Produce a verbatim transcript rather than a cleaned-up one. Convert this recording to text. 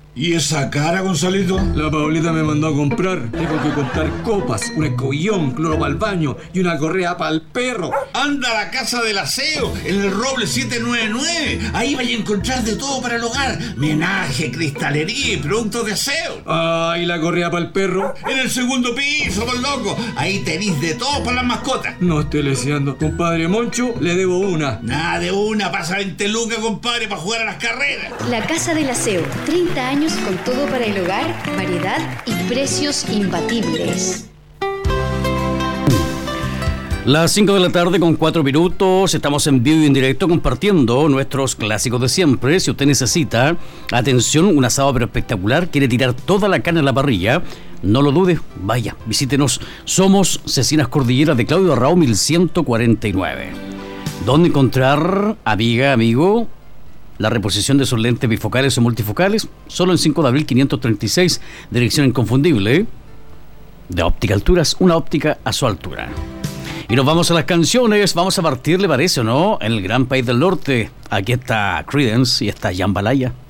¿Y esa cara, Gonzalito? La Paulita me mandó a comprar. Tengo que comprar copas, un escobillón, cloro para el baño y una correa para el perro. Anda a la Casa del Aseo, en el Roble siete nueve nueve. Ahí vais a encontrar de todo para el hogar. Menaje, cristalería y productos de aseo. Ah, ¿y la correa para el perro? En el segundo piso, por loco. Ahí tenéis de todo para las mascotas. No estoy leseando. Compadre Moncho, le debo una. Nada de una, pasa veinte lucas, compadre, para jugar a las carreras. La Casa del Aseo, treinta años con todo para el hogar, variedad y precios imbatibles. Las cinco de la tarde con cuatro minutos, estamos en vivo y en directo compartiendo nuestros clásicos de siempre. Si usted necesita, atención, un asado pero espectacular, quiere tirar toda la carne a la parrilla, no lo dude, vaya, visítenos. Somos Cecinas Cordillera de Claudio Arrao mil ciento cuarenta y nueve. ¿Dónde encontrar, amiga, amigo, la reposición de sus lentes bifocales o multifocales? Solo en cinco de abril quinientos treinta y seis, dirección inconfundible de Óptica Alturas, una óptica a su altura. Y nos vamos a las canciones, vamos a partir, ¿le parece o no? En el gran país del norte, aquí está Creedence y está Jambalaya.